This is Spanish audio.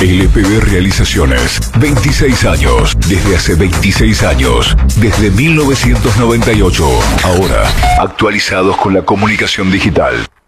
LPB Realizaciones, 26 años, desde hace 26 años, desde 1998. Ahora, actualizados con la comunicación digital.